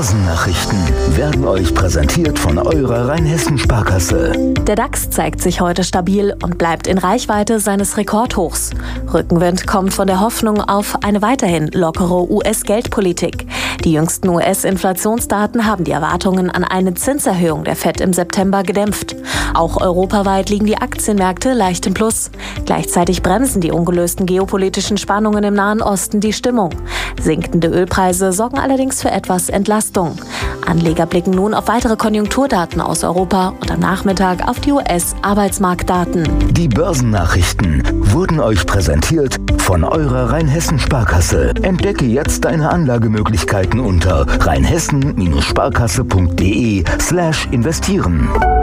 Börsennachrichten werden euch präsentiert von eurer Rheinhessen-Sparkasse. Der DAX zeigt sich heute stabil und bleibt in Reichweite seines Rekordhochs. Rückenwind kommt von der Hoffnung auf eine weiterhin lockere US-Geldpolitik. Die jüngsten US-Inflationsdaten haben die Erwartungen an eine Zinserhöhung der FED im September gedämpft. Auch europaweit liegen die Aktienmärkte leicht im Plus. Gleichzeitig bremsen die ungelösten geopolitischen Spannungen im Nahen Osten die Stimmung. Sinkende Ölpreise sorgen allerdings für etwas Entlastung. Anleger blicken nun auf weitere Konjunkturdaten aus Europa und am Nachmittag auf die US-Arbeitsmarktdaten. Die Börsennachrichten wurden euch präsentiert von eurer Rheinhessen-Sparkasse. Entdecke jetzt deine Anlagemöglichkeiten unter rheinhessen-sparkasse.de/investieren.